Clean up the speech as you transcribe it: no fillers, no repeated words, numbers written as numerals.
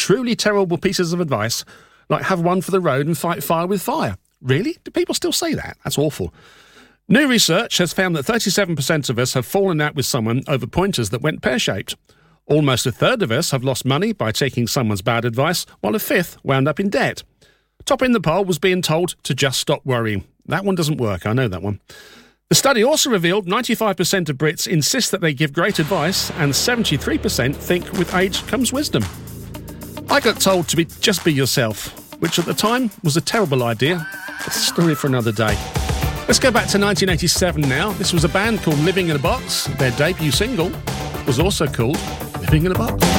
truly terrible pieces of advice, like have one for the road and fight fire with fire. Really? Do people still say that? That's awful. New research has found that 37% of us have fallen out with someone over pointers that went pear-shaped. Almost a third of us have lost money by taking someone's bad advice, while a fifth wound up in debt. Topping the poll was being told to just stop worrying. That one doesn't work, I know that one. The study also revealed 95% of Brits insist that they give great advice, and 73% think with age comes wisdom. I got told to just be yourself, which at the time was a terrible idea. A story for another day. Let's go back to 1987 now. This was a band called Living in a Box. Their debut single was also called Living in a Box.